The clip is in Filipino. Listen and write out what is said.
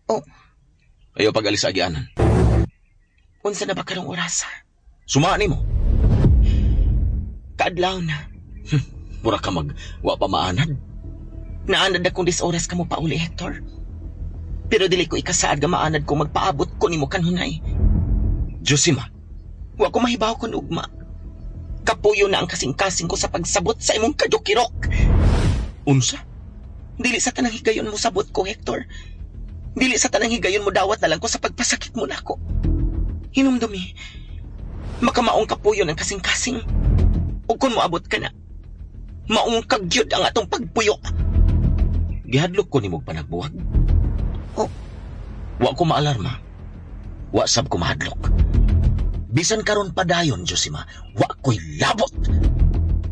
Oh, Ayaw pag-alis sa agianan. unsa na ba karong oras? Sumaan mo. Kaadlaw na. Mura ka wa pa maanad. Naanad akong 10 oras ka mo pa uli, Hector. Pero dili ko ikasaad nga maanad kung magpaabot ko nimo kanunay. Josima, Wa ko mahibaw kon ugma. Kapuyo na ang kasing-kasing ko sa pagsabot sa imong kadukirok. unsa? Dili sa tanang higayon mo sabot ko, Hector. Dili sa tanang higayon mo dawat na lang ko sa pagpasakit mo nako. Hinumdumi. Makamaong kapuyo ng kasing-kasing. Ug kung moabot ka na, maong kagyod ang atong pagpuyo. Gihadlok ko nimo panagbuwag. Oh, Wa ko maalarma. Wa sab ko mahadlok. Bisan karon padayon, Josima, wa ko'y labot.